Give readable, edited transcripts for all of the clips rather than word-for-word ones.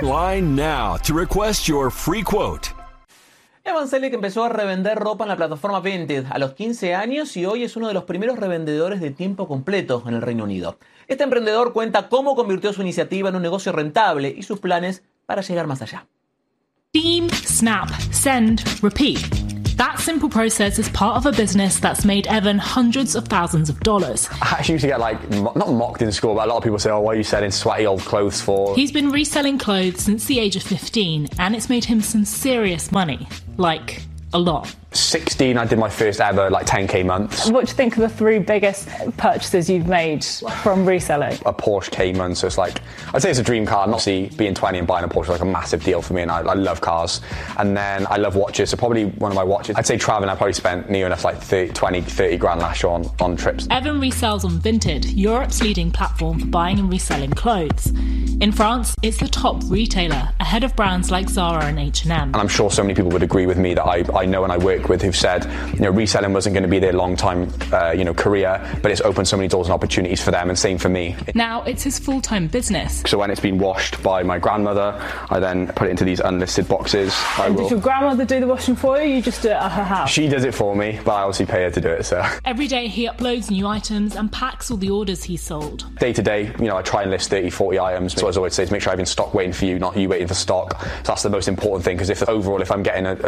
Line now to request your free quote. Evan Selick empezó a revender ropa en la plataforma Vinted a los 15 años y hoy es uno de los primeros revendedores de tiempo completo en el Reino Unido. Este emprendedor cuenta cómo convirtió su iniciativa en un negocio rentable y sus planes para llegar más allá. Steam, snap, send, repeat. That simple process is part of a business that's made Evan hundreds of thousands of dollars. I actually used to get, not mocked in school, but a lot of people say, oh, what are you selling sweaty old clothes for? He's been reselling clothes since the age of 15, and it's made him some serious money. Like, a lot. 16, I did my first ever 10k months. What do you think are the 3 biggest purchases you've made from reselling? A Porsche Cayman, so it's I'd say it's a dream car. Not being 20 and buying a Porsche is a massive deal for me, and I love cars. And then I love watches, so probably one of my watches. I'd say traveling, I probably spent near enough 30 grand last year on trips. Evan resells on Vinted, Europe's leading platform for buying and reselling clothes. In France, it's the top retailer, ahead of brands like Zara and H&M. And I'm sure so many people would agree with me that I know and I work with who've said, reselling wasn't going to be their long-time, career, but it's opened so many doors and opportunities for them, and same for me. Now it's his full-time business. So when it's been washed by my grandmother, I then put it into these unlisted boxes. Does your grandmother do the washing for you? You just do it at her house? She does it for me, but I obviously pay her to do it, so. Every day he uploads new items and packs all the orders he's sold. Day to day, I try and list 30, 40 items. So as I always say, to make sure I have in stock waiting for you, not you waiting for stock. So that's the most important thing, because if I'm getting a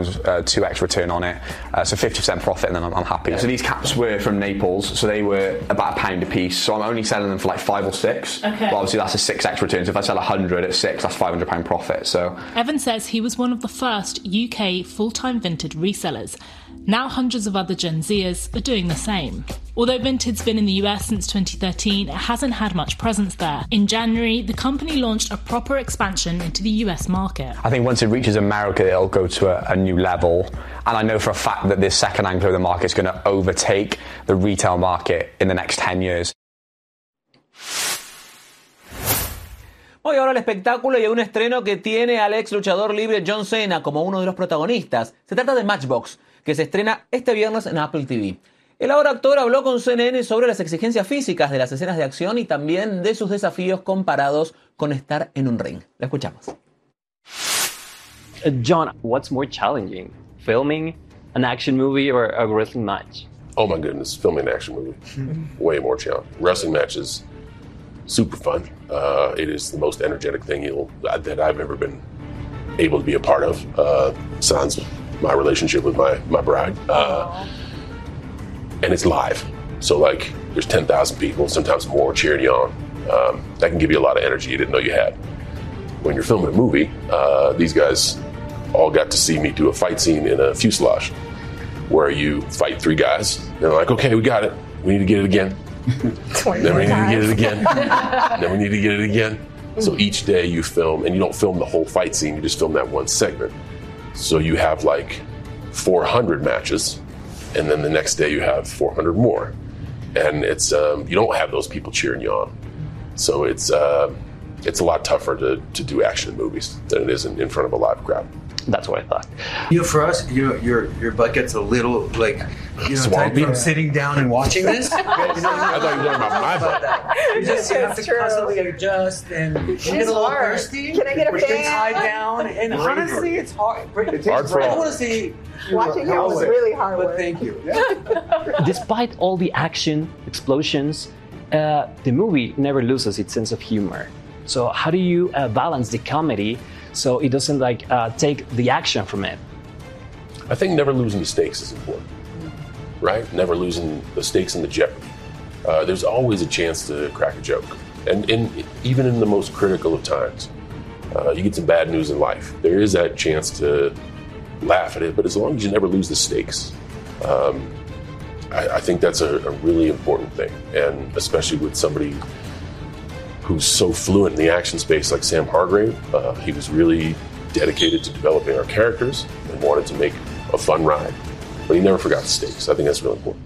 2x return on it, so 50% profit, and then I'm happy. So these caps were from Naples, so they were about £1 a piece. So I'm only selling them for 5 or 6. Okay. But obviously that's a 6x return. So if I sell 100 at 6, that's £500 profit. So Evan says he was one of the first UK full-time Vinted resellers. Now hundreds of other Gen Zers are doing the same. Although Vinted's been in the US since 2013, it hasn't had much presence there. In January, the company launched a proper expansion into the US market. I think once it reaches America, it'll go to a new level. And I know for a fact that this second-hand clothing market is going to overtake the retail market in the next 10 years. Hoy ahora el espectáculo y un estreno que tiene al ex luchador libre John Cena como uno de los protagonistas. Se trata de Matchbox, que se estrena este viernes en Apple TV. El ahora actor habló con CNN sobre las exigencias físicas de las escenas de acción y también de sus desafíos comparados con estar en un ring. La escuchamos. John, what's more challenging, filming an action movie or a wrestling match? Oh my goodness, filming an action movie, way more challenging. Wrestling matches, super fun. It is the most energetic thing that I've ever been able to be a part of. Sans my relationship with my bride. And it's live. So there's 10,000 people, sometimes more, cheering you on. That can give you a lot of energy you didn't know you had. When you're filming a movie, these guys all got to see me do a fight scene in a fuselage where you fight 3 guys. They're like, okay, we got it. We need to get it again. Then we need to get it again. Then we need to get it again. So each day you film, and you don't film the whole fight scene, you just film that one segment. So you have 400 matches, and then the next day you have 400 more. And it's you don't have those people cheering you on. So it's a lot tougher to do action movies than it is in front of a live crowd. That's what I thought. For us, your butt gets a little tight from sitting down and watching this. I thought you were talking about my butt. You just have to constantly adjust, and you get a little thirsty. Can I get a Stay fan? tied down, and honestly, it's hard. It's hard for I don't all. want to say Watching you was really hard but work. thank you. Despite all the action, explosions, the movie never loses its sense of humor. So how do you balance the comedy so it doesn't take the action from it? I think never losing the stakes is important, right? Never losing the stakes and the jeopardy. There's always a chance to crack a joke. And even in the most critical of times, you get some bad news in life. There is that chance to laugh at it, but as long as you never lose the stakes, I think that's a really important thing. And especially with somebody who's so fluent in the action space like Sam Hargrave, he was really dedicated to developing our characters and wanted to make a fun ride, but he never forgot the stakes. I think that's really important.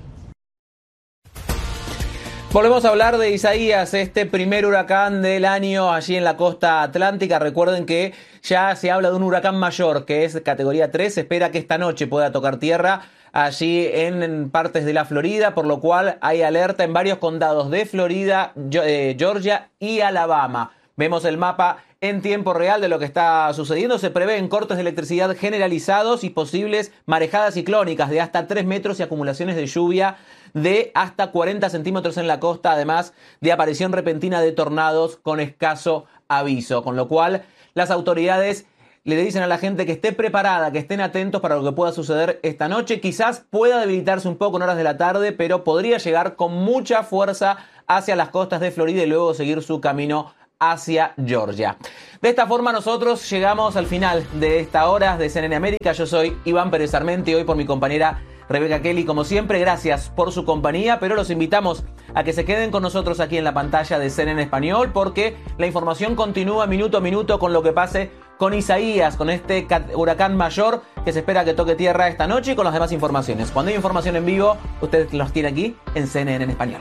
Volvemos a hablar de Isaías, este primer huracán del año allí en la costa atlántica. Recuerden que ya se habla de un huracán mayor, que es categoría 3. Se espera que esta noche pueda tocar tierra allí en partes de la Florida, por lo cual hay alerta en varios condados de Florida, Georgia y Alabama. Vemos el mapa en tiempo real de lo que está sucediendo. Se prevén cortes de electricidad generalizados y posibles marejadas ciclónicas de hasta 3 metros y acumulaciones de lluvia de hasta 40 centímetros en la costa, además de aparición repentina de tornados con escaso aviso. Con lo cual, las autoridades le dicen a la gente que esté preparada, que estén atentos para lo que pueda suceder esta noche. Quizás pueda debilitarse un poco en horas de la tarde, pero podría llegar con mucha fuerza hacia las costas de Florida y luego seguir su camino hacia Georgia. De esta forma nosotros llegamos al final de esta hora de CNN América. Yo soy Iván Pérez Armenti, hoy por mi compañera Rebeca Kelly. Como siempre, gracias por su compañía, pero los invitamos a que se queden con nosotros aquí en la pantalla de CNN Español, porque la información continúa minuto a minuto con lo que pase con Isaías, con este huracán mayor que se espera que toque tierra esta noche, y con las demás informaciones. Cuando hay información en vivo, usted los tiene aquí en CNN en Español.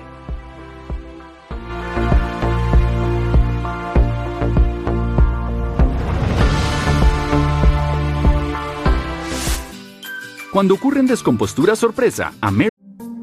Cuando ocurren descomposturas sorpresa,